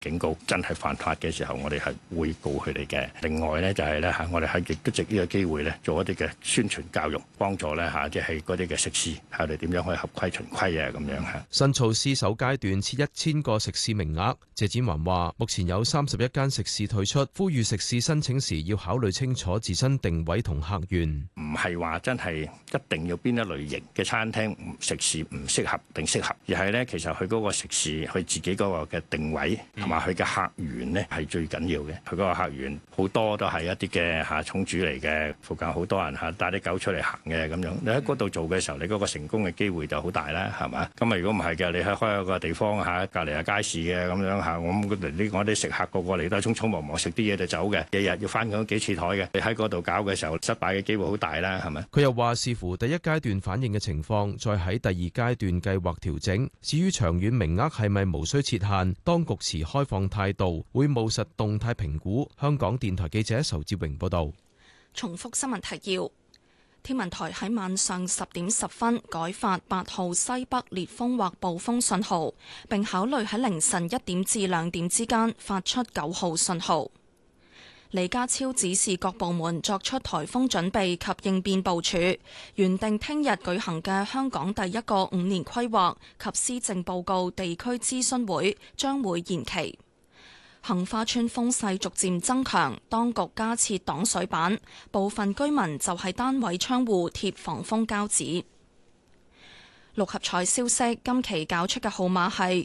警告，真係犯法嘅時候，我哋係會告佢哋嘅。另外呢，就係咧嚇，我哋係亦都藉呢個機會咧，做一啲嘅宣傳教育，幫助咧嚇，即係嗰啲嘅食肆，我哋點樣可以合規循規啊咁樣嚇。 新措施首階段設1000個食肆名額。謝展寰話：目前有31間食肆退出，呼籲食肆申請時要考慮清楚自身定位同客源， 唔係話真係一定要邊一類型嘅餐廳食肆唔適合定適合，而係咧其實佢嗰個食肆佢自己嗰個嘅定位同埋佢嘅客源咧係最緊要嘅。佢嗰個客源好多都係一啲嘅嚇寵主嚟嘅，附近好多人嚇帶啲狗出嚟行嘅咁樣。你喺嗰度做嘅時候，你嗰個成功嘅機會就好大啦，係嘛？咁啊如果唔係嘅，你喺開一個地方嚇，隔離係街市嘅咁樣嚇，我啲食客個個嚟都係匆匆忙忙食啲嘢就走嘅，日日要翻嗰幾次台嘅，你喺嗰度搞嘅時候失敗嘅機會好大啦，係咪？ 佢又話視乎第一階段反應嘅情況，再喺第二階段計劃調整。至於長遠名額係咪無需設限，當局持開放態度，會務實動態評估。香港電台記者仇志榮報道。 重複新聞提要：天文台喺晚上10點10分改發8號西北烈風或暴風信號，並考慮喺凌晨1點至2點之間發出9號信號。李家超指示各部門作出颱風準備及應變部署，原定聽日舉行嘅香港第一個5年規劃及施政報告地區諮詢會將會延期。杏花村風勢逐漸增強，當局加設擋水板，部分居民就喺單位窗戶貼防風膠紙。六合彩消息，今期攪出嘅號碼係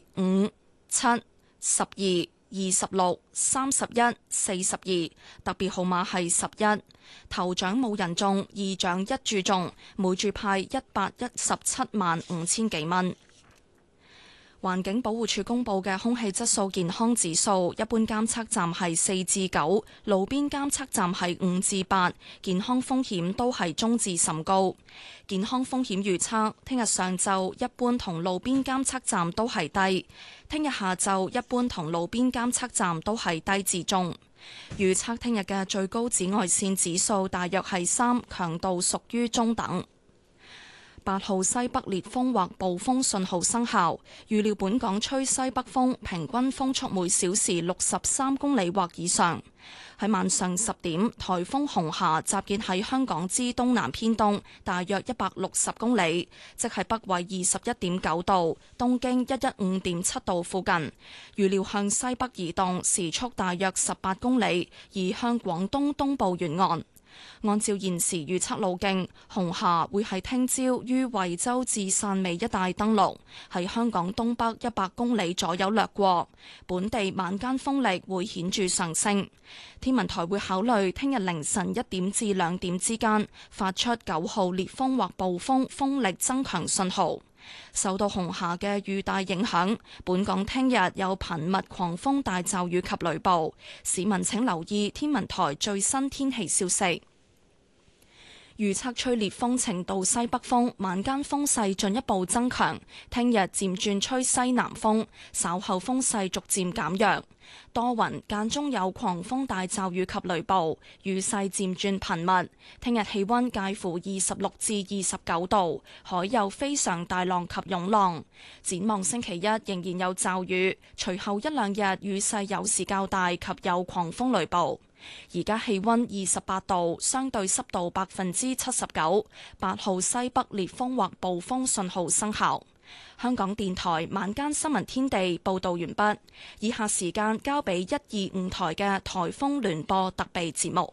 5、7、12、26、31、42，特別號碼係11。頭獎冇人中，二獎一注中，每注派117萬5千幾蚊。環境保護署公布嘅空氣質素健康指數，一般監測站係4至9，路邊監測站係5至8，健康風險都係中至甚高。健康風險預測，聽日上晝一般同路邊監測站都係低，聽日下晝一般同路邊監測站都係低至中。預測聽日嘅最高紫外線指數大約係3，強度屬於中等。8號西北烈風或暴風信號生效，預料本港吹西北風，平均風速每小時63公里或以上。喺晚上10點，颱風紅霞集結喺香港之東南偏東，大約160公里，即係北緯21.9度、東經115.7度附近。預料向西北移動，時速大約18公里，移向廣東東部沿岸。按照現時預測路徑，紅霞會喺聽朝於惠州至汕尾一帶登陸，喺香港東北100公里左右掠過。本地晚間風力會顯著上升，天文台會考慮聽日凌晨1點至2點之間發出9號烈風或暴風風力增強信號。受到紅霞嘅雨帶影響，本港聽日有頻密狂風大驟雨及雷暴，市民請留意天文台最新天氣消息。預測吹烈風程度西北風，晚間風勢進一步增強，聽日漸轉吹西南風，稍後風勢逐漸減弱。多雲，間中有狂風大驟雨及雷暴，雨勢漸轉頻密。聽日氣溫介乎26至29度，海有非常大浪及湧浪。展望星期一仍然有驟雨，隨後1-2日雨勢有時較大及有狂風雷暴。而家氣溫28度，相對濕度79%。8號西北烈風或暴風信號生效。香港電台晚間新聞天地報道完畢，以下時間交俾125台嘅颱風聯播特備節目。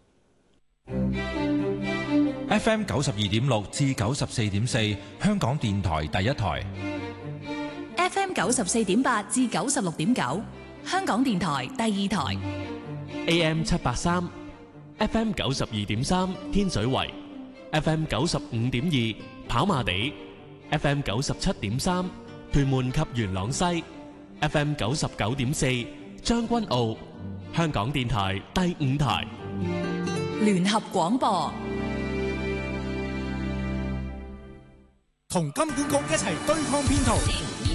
FM 92.6至94.4，香港電台第一台。 FM 94.8至96.9，香港電台第二台。 AM 783 FM 92.3天水圍 FM 95.2跑馬地 FM 97.3屯門及元朗西 FM 99.4將軍澳。香港電台第五台聯合廣播， 同金管局一齊對抗騙徒。